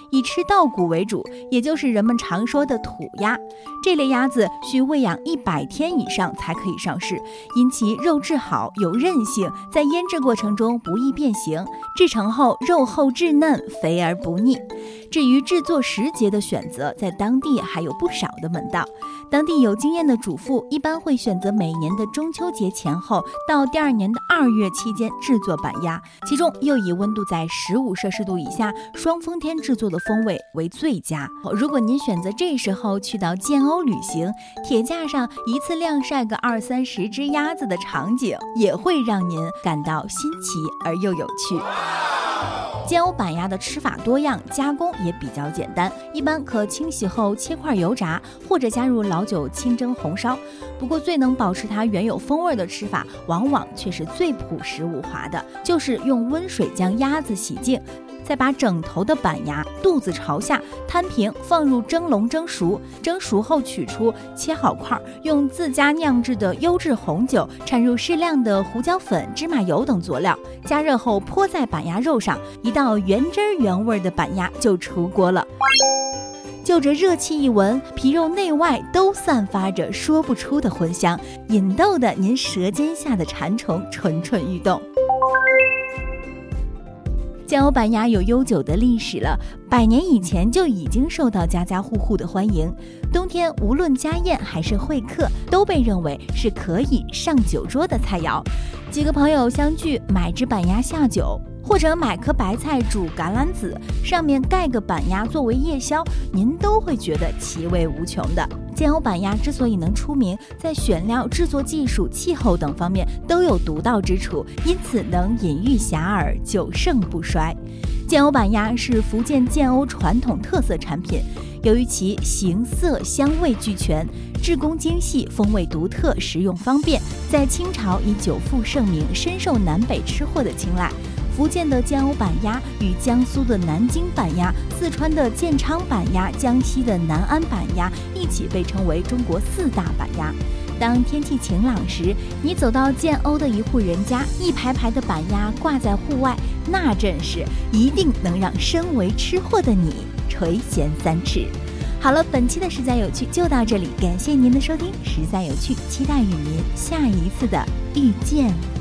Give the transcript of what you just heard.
以吃稻谷为主，也就是人们常说的土鸭。这类鸭子需喂养100天以上才可以上市，因其肉质好，有韧性，在腌制过程中不易变形，制成后肉厚质嫩，肥而不腻。至于制作时节的选择，在当地还有不少的门道。当地有经验的主妇一般会选择每年的中秋节前后到第2年的2月期间制作板鸭，其中又以温度在15摄氏度以下双风天制作的风味为最佳。如果您选择这时候去到建瓯旅行，铁架上一次晾晒个20-30只鸭子的场景，也会让您感到新奇而又有趣。煎欧板鸭的吃法多样，加工也比较简单，一般可清洗后切块油炸，或者加入老酒清蒸红烧。不过最能保持它原有风味的吃法，往往却是最朴实无华的，就是用温水将鸭子洗净，再把整头的板鸭肚子朝下摊平，放入蒸笼蒸熟。蒸熟后取出，切好块，用自家酿制的优质红酒掺入适量的胡椒粉、芝麻油等佐料，加热后泼在板鸭肉上，一道原汁原味的板鸭就出锅了。就着热气一闻，皮肉内外都散发着说不出的荤香，引逗的您舌尖下的馋虫蠢蠢欲动。煎欧板鸭有悠久的历史了，100年以前就已经受到家家户户的欢迎。冬天无论家宴还是会客，都被认为是可以上酒桌的菜肴。几个朋友相聚，买只板鸭下酒，或者买颗白菜煮橄榄籽，上面盖个板鸭作为夜宵，您都会觉得其味无穷的。煎欧板鸭之所以能出名，在选料、制作技术、气候等方面都有独到之处，因此能引喻遐迩，久盛不衰。煎欧板鸭是福建建瓯传统特色产品，由于其形色香味俱全，制工精细，风味独特，食用方便，在清朝以久负盛名，深受南北吃货的青睐。福建的煎欧板鸭与江苏的南京板鸭、四川的建昌板鸭、江西的南安板鸭一起被称为中国4大板鸭。当天气晴朗时，你走到建瓯的一户人家，一排排的板鸭挂在户外，那阵势一定能让身为吃货的你垂涎3尺。好了，本期的实在有趣就到这里，感谢您的收听，实在有趣，期待与您下一次的遇见。